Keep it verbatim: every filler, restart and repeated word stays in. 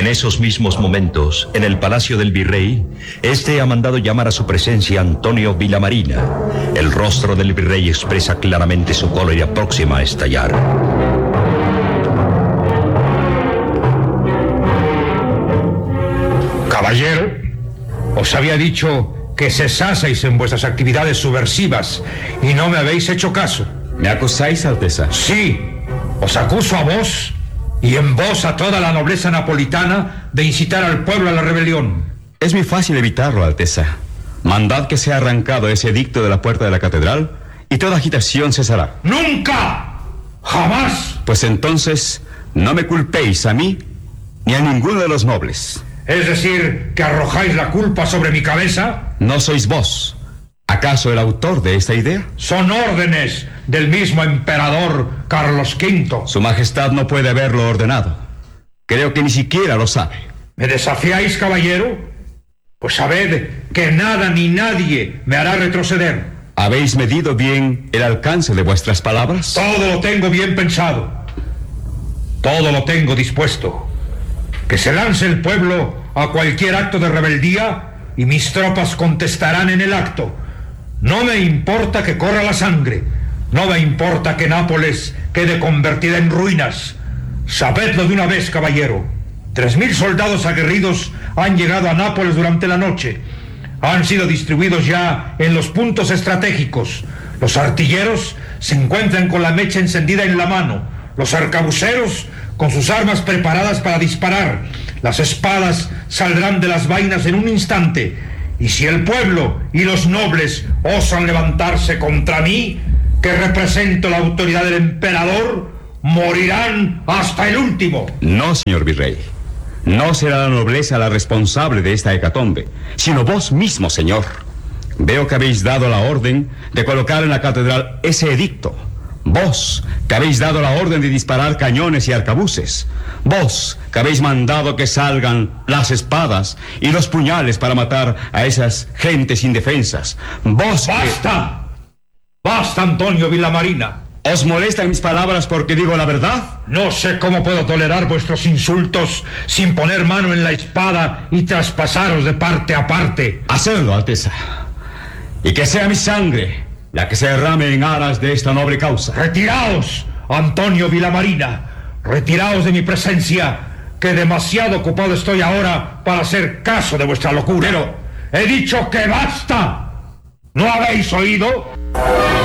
En esos mismos momentos, en el palacio del virrey, este ha mandado llamar a su presencia a Antonio Villamarina. El rostro del virrey expresa claramente su cólera próxima a estallar. Caballero, os había dicho que cesaseis en vuestras actividades subversivas y no me habéis hecho caso. ¿Me acusáis, Alteza? Sí, os acuso a vos y en vos a toda la nobleza napolitana de incitar al pueblo a la rebelión. Es muy fácil evitarlo, Alteza. Mandad que sea arrancado ese edicto de la puerta de la catedral y toda agitación cesará. ¡Nunca! ¡Jamás! Pues entonces no me culpéis a mí ni a ninguno de los nobles. ¿Es decir, que arrojáis la culpa sobre mi cabeza? ¿No sois vos, acaso, el autor de esta idea? Son órdenes del mismo emperador Carlos quinto. Su Majestad no puede haberlo ordenado. Creo que ni siquiera lo sabe. ¿Me desafiáis, caballero? Pues sabed que nada ni nadie me hará retroceder. ¿Habéis medido bien el alcance de vuestras palabras? Todo lo tengo bien pensado. Todo lo tengo dispuesto. Que se lance el pueblo a cualquier acto de rebeldía y mis tropas contestarán en el acto. No me importa que corra la sangre. No me importa que Nápoles quede convertida en ruinas. Sabedlo de una vez, caballero. Tres mil soldados aguerridos han llegado a Nápoles durante la noche. Han sido distribuidos ya en los puntos estratégicos. Los artilleros se encuentran con la mecha encendida en la mano. Los arcabuceros con sus armas preparadas para disparar. Las espadas saldrán de las vainas en un instante. Y si el pueblo y los nobles osan levantarse contra mí, que represento la autoridad del emperador, morirán hasta el último. No, señor virrey. No será la nobleza la responsable de esta hecatombe, sino vos mismo, señor. Veo que habéis dado la orden de colocar en la catedral ese edicto. Vos, que habéis dado la orden de disparar cañones y arcabuces. Vos, que habéis mandado que salgan las espadas y los puñales para matar a esas gentes indefensas. Vos... ¡Basta! Que... ¡Basta, Antonio Villamarina! ¿Os molestan mis palabras porque digo la verdad? No sé cómo puedo tolerar vuestros insultos sin poner mano en la espada y traspasaros de parte a parte. Hacedlo, Alteza. Y que sea mi sangre la que se derrame en aras de esta noble causa. ¡Retiraos, Antonio Villamarina! ¡Retiraos de mi presencia, que demasiado ocupado estoy ahora para hacer caso de vuestra locura! Pero he dicho que basta. ¿No habéis oído?